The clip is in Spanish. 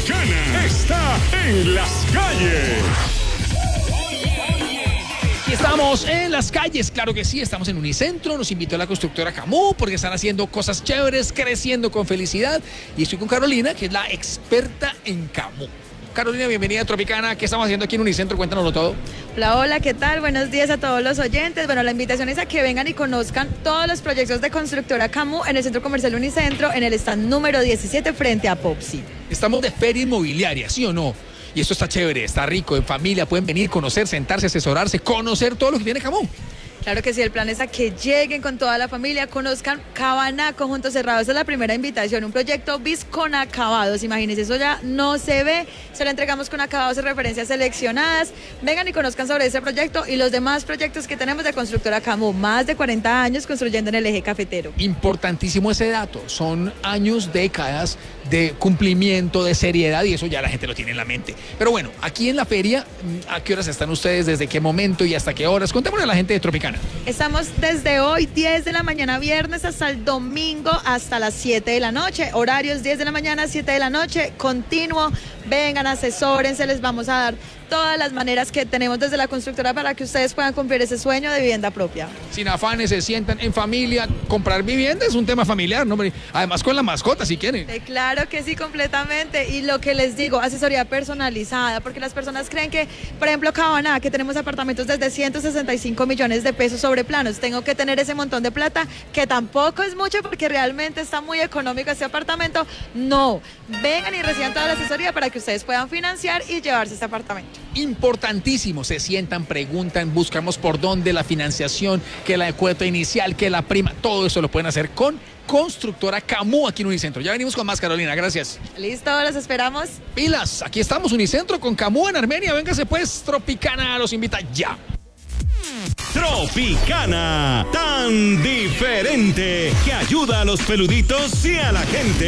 Tropicana está en las calles. Y estamos en las calles, claro que sí, estamos en Unicentro, nos invitó la constructora Camu porque están haciendo cosas chéveres, creciendo con felicidad. Y estoy con Carolina, que es la experta en Camu. Carolina, bienvenida a Tropicana. ¿Qué estamos haciendo aquí en Unicentro? Cuéntanoslo todo. Hola, hola, ¿qué tal? Buenos días a todos los oyentes. Bueno, la invitación es a que vengan y conozcan todos los proyectos de constructora Camu en el Centro Comercial Unicentro, en el stand número 17 frente a Popsi. Estamos de feria inmobiliaria, ¿sí o no? Y esto está chévere, está rico, en familia pueden venir, conocer, sentarse, asesorarse, conocer todo lo que tiene Camu. Claro que sí, el plan es a que lleguen con toda la familia, conozcan Cabana Conjuntos Cerrados. Esa es la primera invitación, un proyecto BIS con acabados. Imagínense, eso ya no se ve, se lo entregamos con acabados y referencias seleccionadas. Vengan y conozcan sobre ese proyecto y los demás proyectos que tenemos de constructora Camu. Más de 40 años construyendo en el eje cafetero. Importantísimo ese dato, son años, décadas de cumplimiento, de seriedad, y eso ya la gente lo tiene en la mente. Pero bueno, aquí en la feria, ¿a qué horas están ustedes? ¿Desde qué momento y hasta qué horas? Contémosle a la gente de Tropicana. Estamos desde hoy 10 de la mañana viernes hasta el domingo hasta las 7 de la noche. Horarios 10 de la mañana, 7 de la noche, continuo. Vengan, asesórense, les vamos a dar todas las maneras que tenemos desde la constructora para que ustedes puedan cumplir ese sueño de vivienda propia. Sin afanes, se sientan en familia. Comprar vivienda es un tema familiar, ¿no? Además con la mascota, si quieren. Claro que sí, completamente. Y lo que les digo, asesoría personalizada, porque las personas creen que, por ejemplo, Cabana, que tenemos apartamentos desde 165 millones de pesos sobre planos, tengo que tener ese montón de plata, que tampoco es mucho porque realmente está muy económico este apartamento. No, vengan y reciban toda la asesoría para que ustedes puedan financiar y llevarse este apartamento. Importantísimo, se sientan, preguntan, buscamos por dónde la financiación, que la cuota inicial, que la prima, todo eso lo pueden hacer con Constructora Camu aquí en Unicentro. Ya venimos con más, Carolina, gracias. Listo, los esperamos. Pilas, aquí estamos, Unicentro con Camu en Armenia. Véngase pues, Tropicana los invita ya. Tropicana, tan diferente que ayuda a los peluditos y a la gente.